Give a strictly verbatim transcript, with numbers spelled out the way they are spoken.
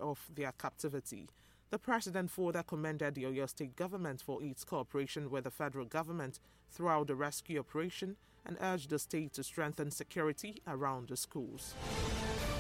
of their captivity. The president further commended the Oyo State government for its cooperation with the federal government throughout the rescue operation and urged the state to strengthen security around the schools.